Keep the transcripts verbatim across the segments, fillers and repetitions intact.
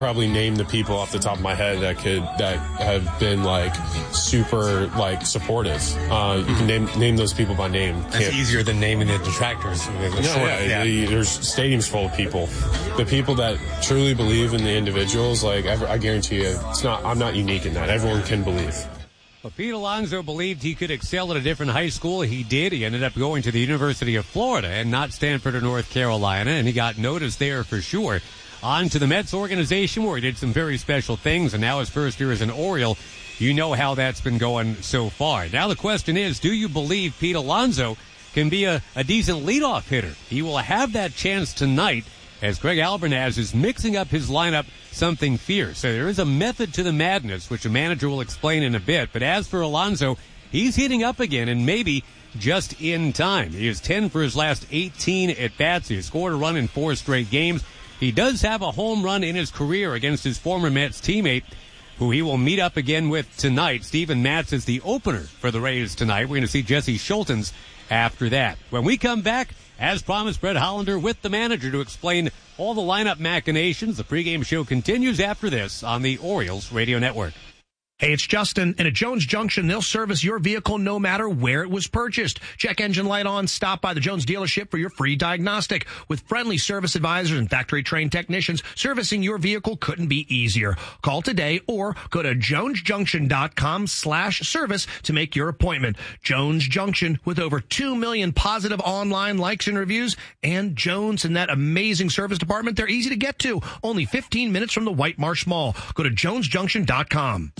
Probably name the people off the top of my head that could that have been like super like supportive. Uh, you can name name those people by name. That's Can't, easier than naming the detractors. No, yeah, yeah. There's stadiums full of people. The people that truly believe in the individuals, like I, I guarantee you, it's not. I'm not unique in that. Everyone can believe. Well, Pete Alonso believed he could excel at a different high school. He did. He ended up going to the University of Florida and not Stanford or North Carolina, and he got noticed there for sure. On to the Mets organization where he did some very special things, and now his first year as an Oriole. You know how that's been going so far. Now the question is, do you believe Pete Alonso can be a, a decent leadoff hitter? He will have that chance tonight as Craig Albernaz is mixing up his lineup something fierce. So there is a method to the madness, which a manager will explain in a bit. But as for Alonso, he's hitting up again, and maybe just in time. He is ten for his last eighteen at-bats. He has scored a run in four straight games. He does have a home run in his career against his former Mets teammate, who he will meet up again with tonight. Steven Matz is the opener for the Rays tonight. We're going to see Jesse Schultens after that. When we come back, as promised, Brett Hollander with the manager to explain all the lineup machinations. The pregame show continues after this on the Orioles Radio Network. Hey, it's Justin. And at Jones Junction, they'll service your vehicle no matter where it was purchased. Check engine light on. Stop by the Jones dealership for your free diagnostic. With friendly service advisors and factory-trained technicians, servicing your vehicle couldn't be easier. Call today or go to jonesjunction.com slash service to make your appointment. Jones Junction, with over two million positive online likes and reviews, and Jones and that amazing service department, they're easy to get to. Only fifteen minutes from the White Marsh Mall. Go to jones junction dot com.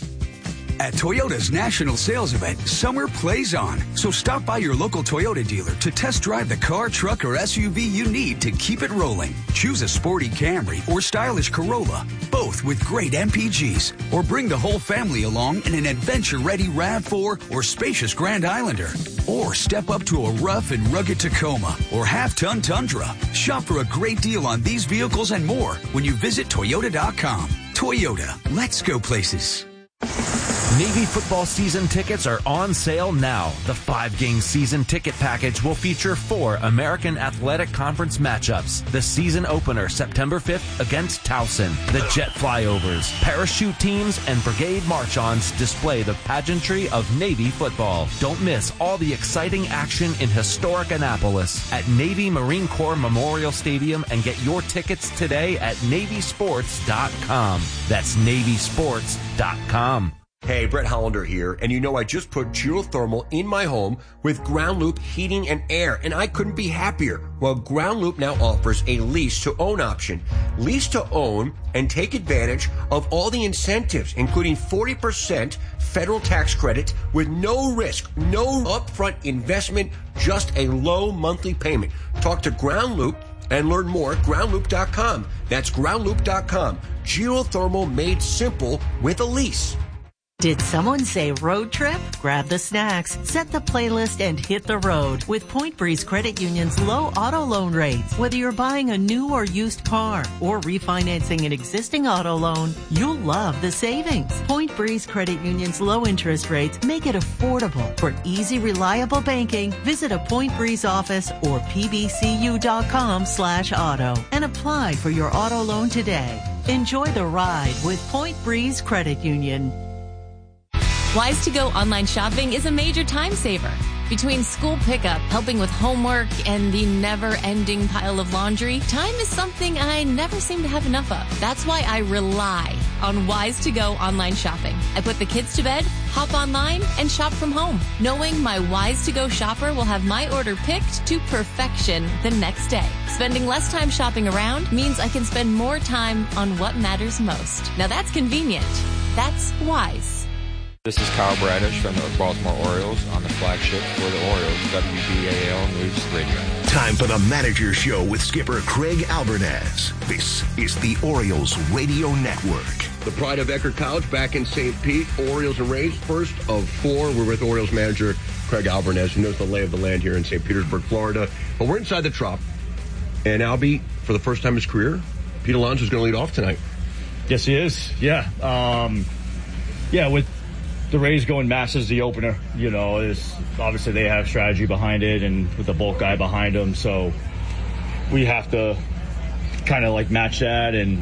At Toyota's national sales event, summer plays on. So stop by your local Toyota dealer to test drive the car, truck, or S U V you need to keep it rolling. Choose a sporty Camry or stylish Corolla, both with great M P Gs. Or bring the whole family along in an adventure-ready RAV four or spacious Grand Islander. Or step up to a rough and rugged Tacoma or half-ton Tundra. Shop for a great deal on these vehicles and more when you visit Toyota dot com. Toyota, let's go places. Navy football season tickets are on sale now. The five-game season ticket package will feature four American Athletic Conference matchups. The season opener, September fifth, against Towson. The jet flyovers, parachute teams, and brigade march-ons display the pageantry of Navy football. Don't miss all the exciting action in historic Annapolis at Navy Marine Corps Memorial Stadium, and get your tickets today at navy sports dot com. That's navy sports dot com. Hey, Brett Hollander here, and you know I just put geothermal in my home with Ground Loop Heating and Air, and I couldn't be happier. Well, Ground Loop now offers a lease-to-own option. Lease-to-own and take advantage of all the incentives, including forty percent federal tax credit with no risk, no upfront investment, just a low monthly payment. Talk to Ground Loop and learn more at ground loop dot com. That's ground loop dot com. Geothermal made simple with a lease. Did someone say road trip? Grab the snacks, set the playlist, and hit the road with Point Breeze Credit Union's low auto loan rates. Whether you're buying a new or used car or refinancing an existing auto loan, you'll love the savings. Point Breeze Credit Union's low interest rates make it affordable. For easy, reliable banking, visit a Point Breeze office or pbcu.com slash auto and apply for your auto loan today. Enjoy the ride with Point Breeze Credit Union. Wise to Go online shopping is a major time saver. Between school pickup, helping with homework, and the never-ending pile of laundry, time is something I never seem to have enough of. That's why I rely on Wise to Go online shopping. I put the kids to bed, hop online, and shop from home, knowing my Wise to Go shopper will have my order picked to perfection the next day. Spending less time shopping around means I can spend more time on what matters most. Now that's convenient. That's Wise. This is Kyle Bradish from the Baltimore Orioles on the flagship for the Orioles, W B A L News Radio. Time for the Manager Show with skipper Craig Albernaz. This is the Orioles Radio Network. The pride of Eckerd College back in Saint Pete. Orioles and Rays, first of four. We're with Orioles manager Craig Albernaz, who knows the lay of the land here in Saint Petersburg, Florida. But we're inside the Trop. And Albie, for the first time in his career, Pete Alonso is going to lead off tonight. Yes, he is. Yeah. Um, yeah, with the Rays going Mass as the opener, you know, is obviously they have strategy behind it and with the bulk guy behind them. So we have to kind of like match that and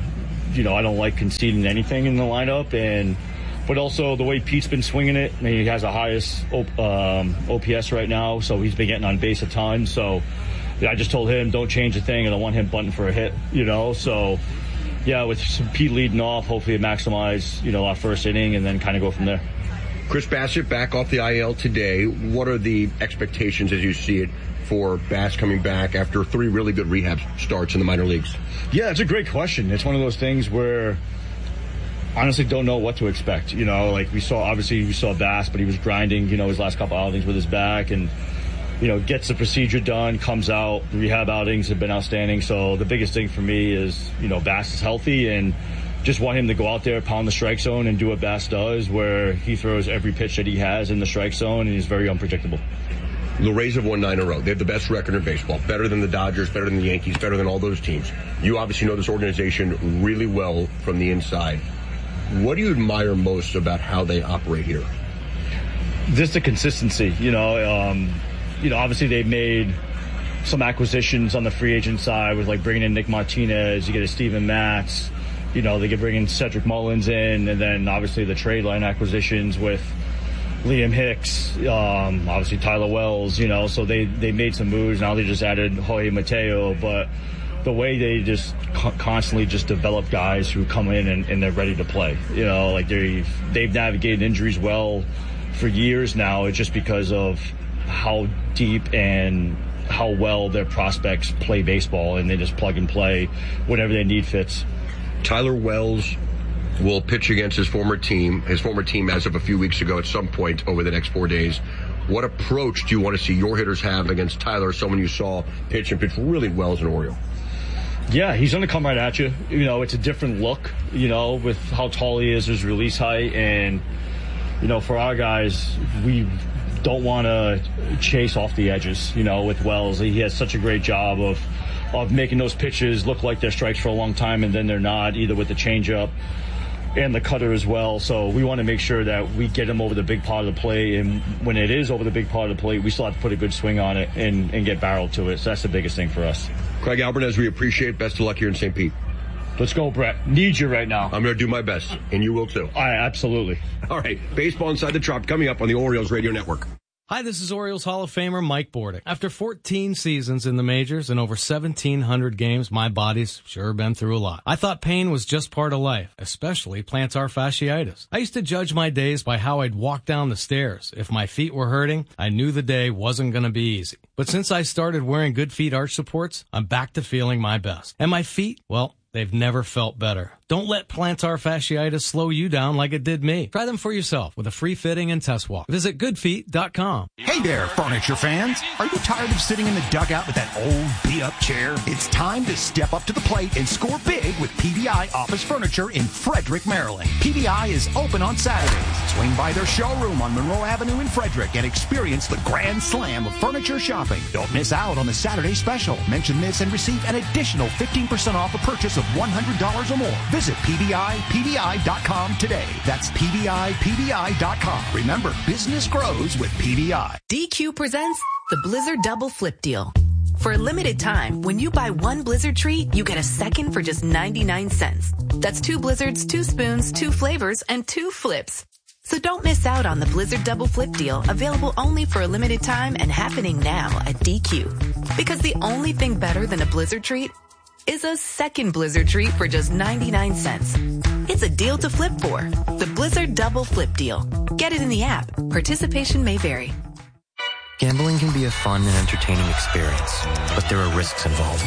you know, I don't like conceding anything in the lineup, and but also the way Pete's been swinging it. I mean, he has the highest um, O P S right now, so he's been getting on base a ton. So yeah, I just told him, don't change a thing, and I want him bunting for a hit, you know. So yeah, with Pete leading off, hopefully maximize, you know, our first inning and then kind of go from there. Chris Bassitt back off the I L today. What are the expectations as you see it for Bass coming back after three really good rehab starts in the minor leagues? Yeah, it's a great question. It's one of those things where honestly don't know what to expect. You know, like we saw, obviously we saw Bass, but he was grinding, you know, his last couple outings with his back, and, you know, gets the procedure done, comes out. Rehab outings have been outstanding. So the biggest thing for me is, you know, Bass is healthy, and just want him to go out there, pound the strike zone, and do what Bass does, where he throws every pitch that he has in the strike zone, and he's very unpredictable. The Rays have won nine in a row. They have the best record in baseball, better than the Dodgers, better than the Yankees, better than all those teams. You obviously know this organization really well from the inside. What do you admire most about how they operate here? Just the consistency. You know, um, you know, obviously they've made some acquisitions on the free agent side with, like, bringing in Nick Martinez, you get a Steven Matz. You know, they could bring in Cedric Mullins in, and then obviously the trade line acquisitions with Liam Hicks, um, obviously Tyler Wells, you know, so they, they made some moves. Now they just added Jorge Mateo, but the way they just co- constantly just develop guys who come in and, and they're ready to play, you know, like they've, they've navigated injuries well for years now. It's just because of how deep and how well their prospects play baseball, and they just plug and play whatever they need fits. Tyler Wells will pitch against his former team, his former team as of a few weeks ago at some point over the next four days. What approach do you want to see your hitters have against Tyler, someone you saw pitch and pitch really well as an Oriole? Yeah, he's going to come right at you. You know, it's a different look, you know, with how tall he is, his release height. And, you know, for our guys, we don't want to chase off the edges, you know, with Wells. He has such a great job of of making those pitches look like they're strikes for a long time, and then they're not, either with the changeup and the cutter as well. So we want to make sure that we get him over the big part of the plate, and when it is over the big part of the plate, we still have to put a good swing on it and, and get barreled to it. So that's the biggest thing for us. Craig Albertez, we appreciate it. Best of luck here in Saint Pete. Let's go, Brett. Need you right now. I'm going to do my best, and you will too. I absolutely. All right, Baseball Inside the Trop coming up on the Orioles Radio Network. Hi, this is Orioles Hall of Famer Mike Bordick. After fourteen seasons in the majors and over seventeen hundred games, my body's sure been through a lot. I thought pain was just part of life, especially plantar fasciitis. I used to judge my days by how I'd walk down the stairs. If my feet were hurting, I knew the day wasn't going to be easy. But since I started wearing Good Feet arch supports, I'm back to feeling my best. And my feet, well, they've never felt better. Don't let plantar fasciitis slow you down like it did me. Try them for yourself with a free fitting and test walk. Visit good feet dot com. Hey there, furniture fans. Are you tired of sitting in the dugout with that old beat-up chair? It's time to step up to the plate and score big with P V I Office Furniture in Frederick, Maryland. P V I is open on Saturdays. Swing by their showroom on Monroe Avenue in Frederick and experience the grand slam of furniture shopping. Don't miss out on the Saturday special. Mention this and receive an additional fifteen percent off a purchase of one hundred dollars or more. Visit P V I P V I dot com today. That's P V I P V I dot com. Remember, business grows with P V I. D Q presents the Blizzard Double Flip Deal. For a limited time, when you buy one Blizzard treat, you get a second for just ninety-nine cents. That's two Blizzards, two spoons, two flavors, and two flips. So don't miss out on the Blizzard Double Flip Deal, available only for a limited time and happening now at D Q. Because the only thing better than a Blizzard treat is a second Blizzard treat for just ninety-nine cents. It's a deal to flip for. The Blizzard Double Flip Deal. Get it in the app. Participation may vary. Gambling can be a fun and entertaining experience, but there are risks involved.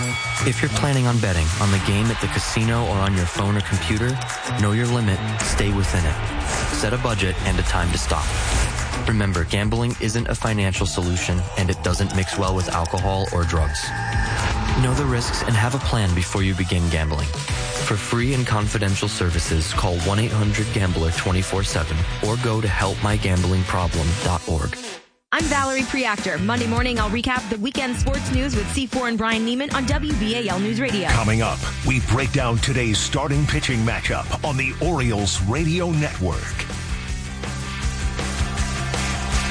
If you're planning on betting on the game at the casino or on your phone or computer, know your limit, stay within it. Set a budget and a time to stop. Remember, gambling isn't a financial solution, and it doesn't mix well with alcohol or drugs. Know the risks and have a plan before you begin gambling. For free and confidential services, call one eight hundred gambler twenty-four seven or go to help my gambling problem dot org. I'm Valerie Preactor. Monday morning, I'll recap the weekend sports news with C four and Brian Neiman on W B A L News Radio. Coming up, we break down today's starting pitching matchup on the Orioles Radio Network.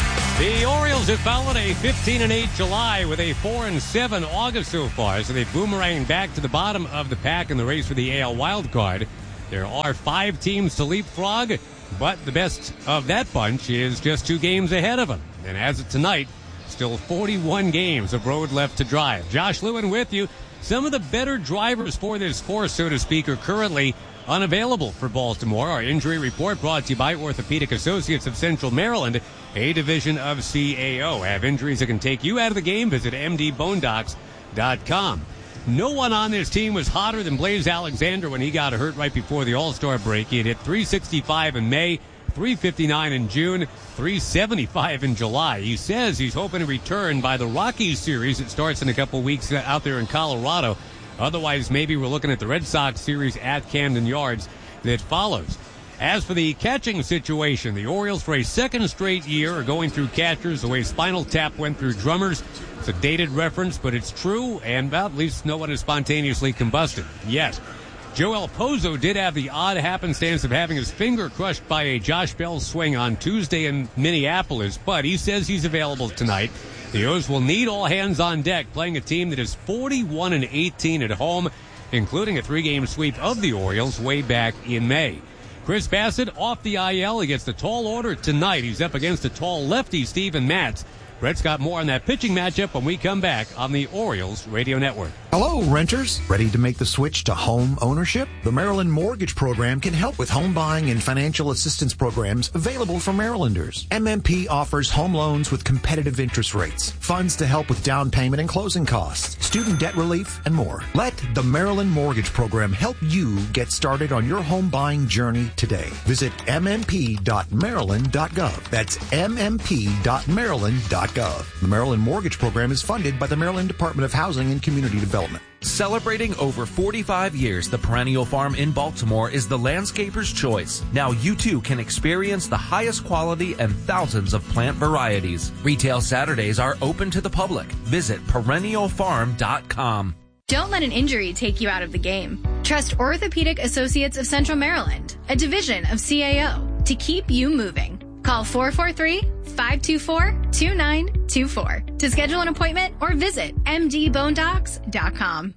The Orioles have followed a fifteen and eight July with a four and seven August so far, so they've boomeranged back to the bottom of the pack in the race for the A L wildcard. There are five teams to leapfrog, but the best of that bunch is just two games ahead of them. And as of tonight, still forty-one games of road left to drive. Josh Lewin with you. Some of the better drivers for this course, so to speak, are currently unavailable for Baltimore. Our injury report brought to you by Orthopedic Associates of Central Maryland, a division of C A O. Have injuries that can take you out of the game? Visit m d bone docs dot com. No one on this team was hotter than Blaze Alexander when he got hurt right before the All-Star break. He had hit three sixty-five in May, three fifty-nine in June, three seventy-five in July. He says he's hoping to return by the Rockies series that starts in a couple weeks out there in Colorado. Otherwise, maybe we're looking at the Red Sox series at Camden Yards that follows. As for the catching situation, the Orioles for a second straight year are going through catchers the way Spinal Tap went through drummers. It's a dated reference, but it's true, and well, at least no one is spontaneously combusted yet. Joel Pozo did have the odd happenstance of having his finger crushed by a Josh Bell swing on Tuesday in Minneapolis, but he says he's available tonight. The O's will need all hands on deck, playing a team that is forty-one and eighteen at home, including a three-game sweep of the Orioles way back in May. Chris Bassett off the I L. He gets the tall order tonight. He's up against the tall lefty, Steven Matz. Brett's got more on that pitching matchup when we come back on the Orioles Radio Network. Hello, renters. Ready to make the switch to home ownership? The Maryland Mortgage Program can help with home buying and financial assistance programs available for Marylanders. M M P offers home loans with competitive interest rates, funds to help with down payment and closing costs, student debt relief, and more. Let the Maryland Mortgage Program help you get started on your home buying journey today. Visit m m p dot maryland dot gov. That's m m p dot maryland dot gov. The Maryland Mortgage Program is funded by the Maryland Department of Housing and Community Development. Celebrating over forty-five years, the Perennial Farm in Baltimore is the landscaper's choice. Now you too can experience the highest quality and thousands of plant varieties. Retail Saturdays are open to the public. Visit perennial farm dot com. Don't let an injury take you out of the game. Trust Orthopedic Associates of Central Maryland, a division of C A O, to keep you moving. Call four four three, five two four, two nine two four to schedule an appointment or visit m d bone docs dot com.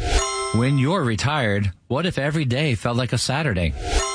When you're retired, what if every day felt like a Saturday?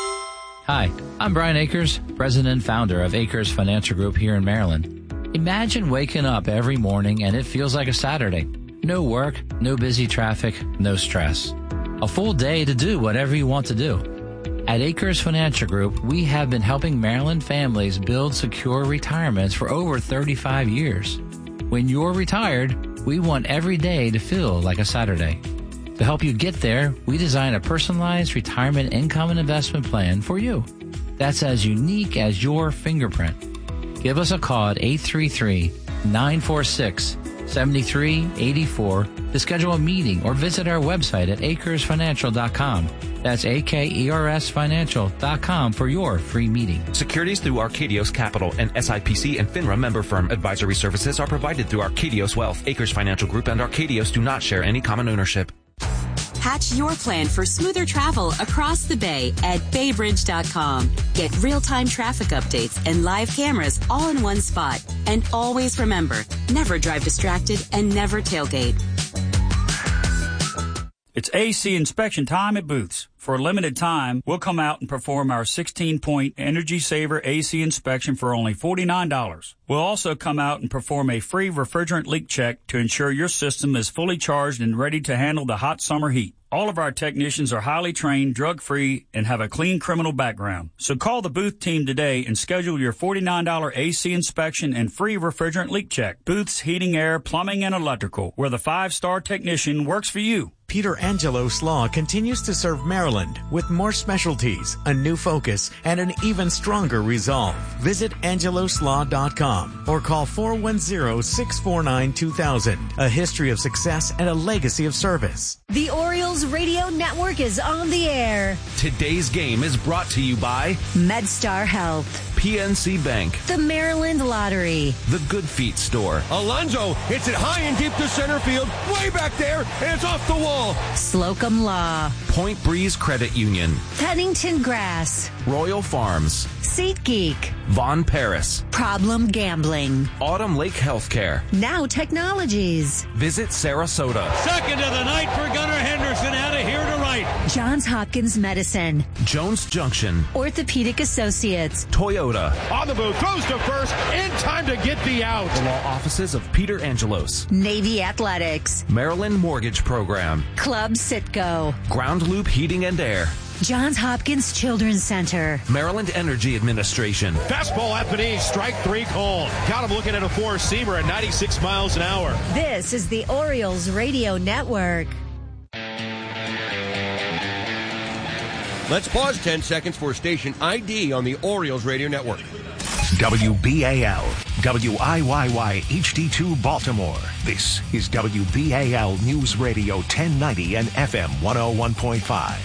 Hi, I'm Brian Akers, president and founder of Akers Financial Group here in Maryland. Imagine waking up every morning and it feels like a Saturday. No work, no busy traffic, no stress. A full day to do whatever you want to do. At Akers Financial Group, we have been helping Maryland families build secure retirements for over thirty-five years. When you're retired, we want every day to feel like a Saturday. To help you get there, we design a personalized retirement income and investment plan for you. That's as unique as your fingerprint. Give us a call at eight three three, nine four six, seven three eight four to schedule a meeting or visit our website at akers financial dot com. That's A K E R S financial dot com for your free meeting. Securities through Arcadios Capital and S I P C and FINRA member firm. Advisory services are provided through Arcadios Wealth. Akers Financial Group and Arcadios do not share any common ownership. Hatch your plan for smoother travel across the bay at baybridge dot com. Get real-time traffic updates and live cameras all in one spot. And always remember, never drive distracted and never tailgate. It's A C inspection time at Booth's. For a limited time, we'll come out and perform our sixteen-point Energy Saver A C inspection for only forty-nine dollars. We'll also come out and perform a free refrigerant leak check to ensure your system is fully charged and ready to handle the hot summer heat. All of our technicians are highly trained, drug-free, and have a clean criminal background. So call the Booth team today and schedule your forty-nine dollars A C inspection and free refrigerant leak check. Booth's Heating, Air, Plumbing, and Electrical, where the five-star technician works for you. Peter Angelos Law continues to serve Maryland with more specialties, a new focus, and an even stronger resolve. Visit angelos law dot com or call four one zero, six four nine, two thousand. A history of success and a legacy of service. The Orioles Radio Network is on the air. Today's game is brought to you by MedStar Health. P N C Bank, the Maryland Lottery, the Good Feet Store, Alonso hits it high and deep to center field, way back there, and it's off the wall. Slocum Law, Point Breeze Credit Union, Pennington Grass, Royal Farms, SeatGeek, Von Paris, Problem Gambling, Autumn Lake Healthcare, Now Technologies, Visit Sarasota, Second of the night for Gunnar Henderson, out of here to right. Johns Hopkins Medicine, Jones Junction, Orthopedic Associates, Toyota, On the move, throws to first, in time to get the out. the law offices of Peter Angelos, Navy Athletics, Maryland Mortgage Program, Club Sitco, Ground Loop Heating and Air, Johns Hopkins Children's Center, Maryland Energy Administration. Fastball at the knee, strike three called. Got him looking at a four-seamer at ninety-six miles an hour. This is the Orioles Radio Network. Let's pause ten seconds for station I D on the Orioles Radio Network. W B A L, W I Y Y H D two Baltimore. This is W B A L News Radio ten ninety and F M one oh one point five.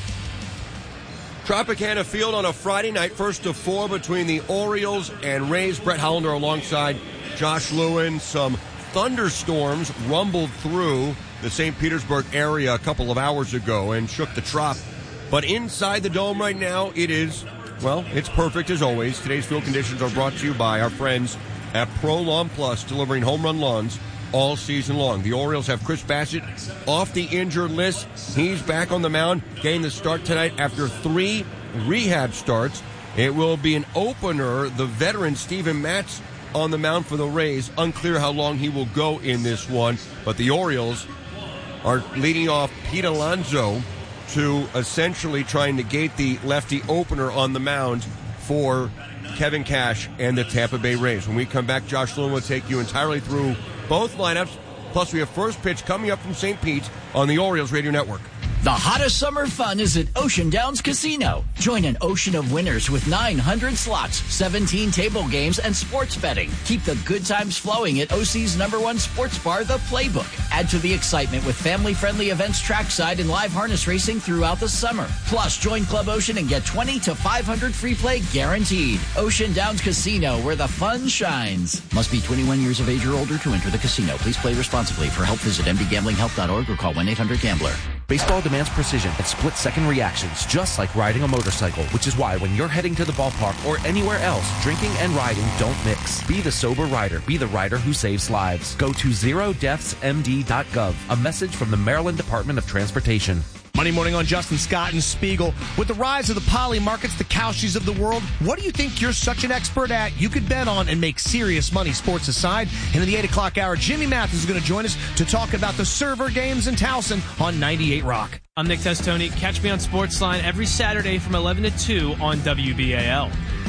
Tropicana Field on a Friday night, first to four between the Orioles and Rays. Brett Hollander alongside Josh Lewin. Some thunderstorms rumbled through the Saint Petersburg area a couple of hours ago and shook the Trop. But inside the dome right now, it is, well, it's perfect as always. Today's field conditions are brought to you by our friends at Pro Lawn Plus, delivering home run lawns all season long. The Orioles have Chris Bassett off the injured list. He's back on the mound, getting the start tonight after three rehab starts. It will be an opener. The veteran Steven Matz on the mound for the Rays. Unclear how long he will go in this one, but the Orioles are leading off Pete Alonso to essentially try and negate the lefty opener on the mound for Kevin Cash and the Tampa Bay Rays. When we come back, Josh Lewin will take you entirely through both lineups. Plus, we have first pitch coming up from Saint Pete on the Orioles Radio Network. The hottest summer fun is at Ocean Downs Casino. Join an ocean of winners with nine hundred slots, seventeen table games, and sports betting. Keep the good times flowing at O C's number one sports bar, The Playbook. Add to the excitement with family-friendly events trackside and live harness racing throughout the summer. Plus, join Club Ocean and get twenty to five hundred free play guaranteed. Ocean Downs Casino, where the fun shines. Must be twenty-one years of age or older to enter the casino. Please play responsibly. For help, visit m d gambling help dot org or call one eight hundred gambler. Baseball demands precision and split-second reactions, just like riding a motorcycle, which is why when you're heading to the ballpark or anywhere else, drinking and riding don't mix. Be the sober rider. Be the rider who saves lives. Go to zero deaths m d dot gov. A message from the Maryland Department of Transportation. Monday morning on Justin Scott and Spiegel. With the rise of the poly markets, the Cowshies of the world, what do you think you're such an expert at you could bet on and make serious money, sports aside? And in the eight o'clock hour, Jimmy Mathis is going to join us to talk about the server games in Towson on ninety-eight Rock. I'm Nick Testoni. Catch me on Sportsline every Saturday from eleven to two on W B A L.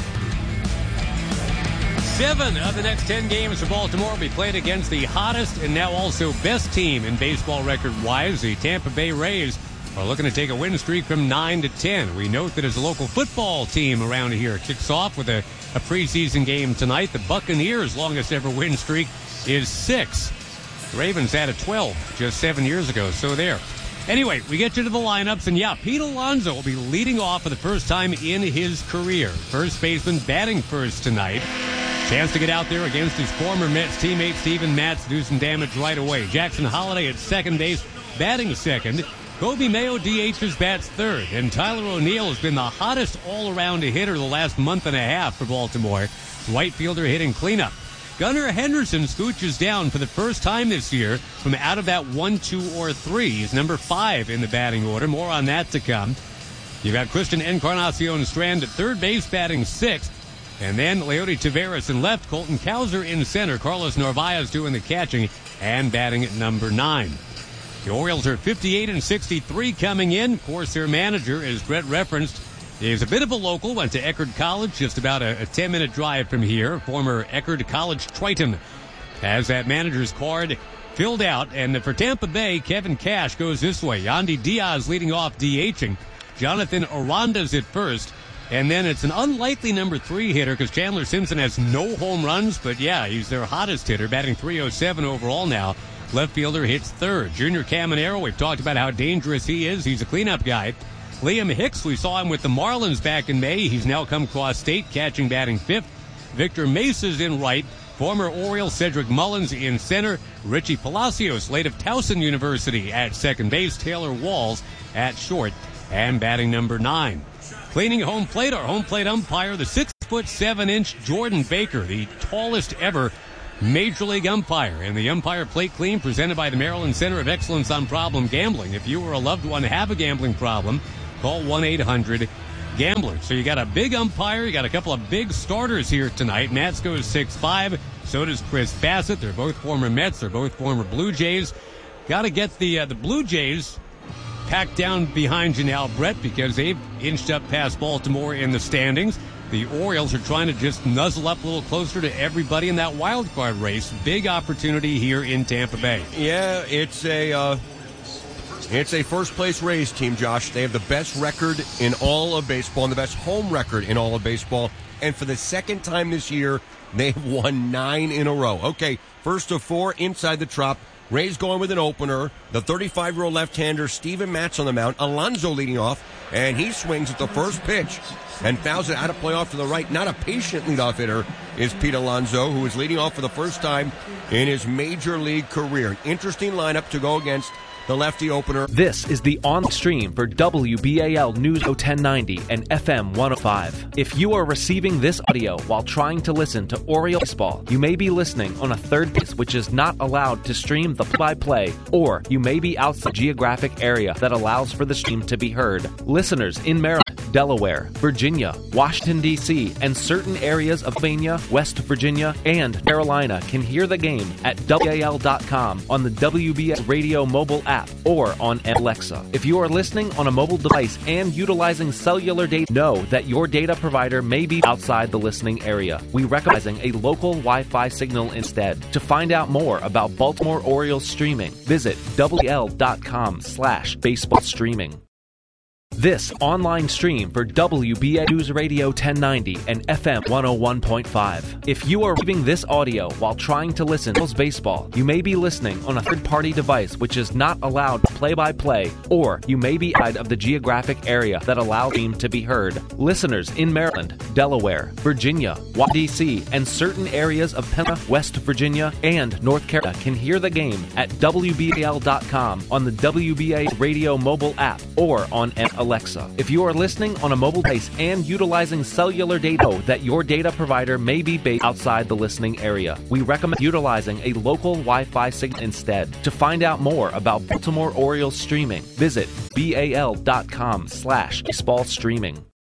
Seven of the next ten games for Baltimore will be played against the hottest and now also best team in baseball record-wise, the Tampa Bay Rays. Are looking to take a win streak from nine to ten. We note that as a local football team around here kicks off with a, a preseason game tonight, the Buccaneers' longest ever win streak is six. The Ravens had a twelve just seven years ago, so there. Anyway, we get you to the lineups, and yeah, Pete Alonso will be leading off for the first time in his career. First baseman batting first tonight. Chance to get out there against his former Mets teammate Steven Matz to do some damage right away. Jackson Holliday at second base, batting second. Kobe Mayo D H's bats third, and Tyler O'Neill has been the hottest all-around hitter the last month and a half for Baltimore. Right fielder hitting cleanup. Gunnar Henderson scooches down for the first time this year from out of that one, two, or three. He's number five in the batting order. More on that to come. You've got Christian Encarnacion Strand at third base batting sixth. And then Leody Taveras in left, Colton Cowser in center. Carlos Narvaez doing the catching and batting at number nine. The Orioles are fifty-eight and sixty-three coming in. Of course, their manager, as Brett referenced, is a bit of a local. Went to Eckerd College, just about a, a ten-minute drive from here. Former Eckerd College Triton has that manager's card filled out. And for Tampa Bay, Kevin Cash goes this way. Yandy Diaz leading off DHing. Jonathan Aranda's at first. And then it's an unlikely number three hitter because Chandler Simpson has no home runs. But, yeah, he's their hottest hitter, batting three oh seven overall now. Left fielder hits third. Junior Caminero, we've talked about how dangerous he is. He's a cleanup guy. Liam Hicks, we saw him with the Marlins back in May. He's now come cross state, catching, batting fifth. Victor Mesa's in right. Former Oriole Cedric Mullins in center. Richie Palacios, late of Towson University, at second base. Taylor Walls at short and batting number nine. Cleaning home plate, our home plate umpire, the six foot seven inch Jordan Baker, the tallest ever Major League umpire. And the umpire plate clean presented by the Maryland Center of Excellence on Problem Gambling. If you or a loved one have a gambling problem, call one eight hundred gambler. So you got a big umpire, you got a couple of big starters here tonight. Nats goes six five, so does Chris Bassett. They're both former Mets, they're both former Blue Jays. Got to get the uh, the Blue Jays packed down behind you now, Brett, because they've inched up past Baltimore in the standings. The Orioles are trying to just nuzzle up a little closer to everybody in that wild card race. Big opportunity here in Tampa Bay. Yeah, it's a uh, it's a first place Rays team, Josh. They have the best record in all of baseball and the best home record in all of baseball. And for the second time this year, they've won nine in a row. Okay, first of four inside the Trop. Rays going with an opener. The thirty-five-year-old left-hander Steven Matz on the mound. Alonso leading off, and he swings at the first pitch and fouls it out of play off to the right. Not a patient leadoff hitter is Pete Alonso, who is leading off for the first time in his major league career. An interesting lineup to go against the lefty opener. This is the on stream for W B A L News ten ninety and F M one oh five. If you are receiving this audio while trying to listen to Oriole baseball, you may be listening on a third base which is not allowed to stream the play-by-play, or you may be outside the geographic area that allows for the stream to be heard. Listeners in Maryland, Delaware, Virginia, Washington, D C, and certain areas of Pennsylvania, West Virginia, and Carolina can hear the game at W A L dot com on the W B A L Radio mobile app or on Alexa. If you are listening on a mobile device and utilizing cellular data, know that your data provider may be outside the listening area. We recommend a local Wi-Fi signal instead. To find out more about Baltimore Orioles streaming, visit W A L dot com slash baseball streaming. This online stream for W B A News Radio ten ninety and F M one oh one point five. If you are receiving this audio while trying to listen to baseball, you may be listening on a third-party device which is not allowed play-by-play, or you may be outside of the geographic area that allows the game to be heard. Listeners in Maryland, Delaware, Virginia, Washington, D C, and certain areas of Pennsylvania, West Virginia, and North Carolina can hear the game at W B A L dot com on the W B A Radio mobile app or on Alexa. If you are listening on a mobile device and utilizing cellular data, know that your data provider may be based outside the listening area. We recommend utilizing a local Wi-Fi signal instead. To find out more about Baltimore Orioles streaming, visit B A L dot com slash baseball streaming.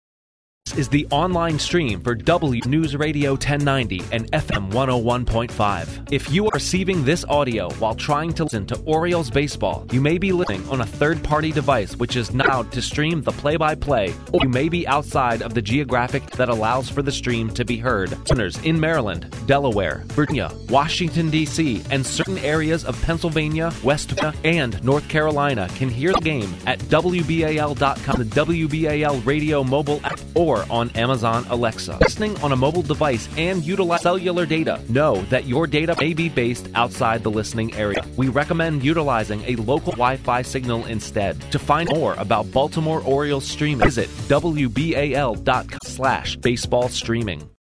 This is the online stream for W News Radio ten ninety and F M one oh one point five. If you are receiving this audio while trying to listen to Orioles baseball, you may be listening on a third-party device which is not allowed to stream the play-by-play, or you may be outside of the geographic that allows for the stream to be heard. Listeners in Maryland, Delaware, Virginia, Washington, D C, and certain areas of Pennsylvania, West Virginia, and North Carolina can hear the game at W B A L dot com, the W B A L Radio mobile app, or on Amazon Alexa. Listening on a mobile device and utilize cellular data, know that your data may be based outside the listening area. We recommend utilizing a local Wi-Fi signal instead. To find more about Baltimore Orioles streaming, visit W B A L dot com slash baseball streaming.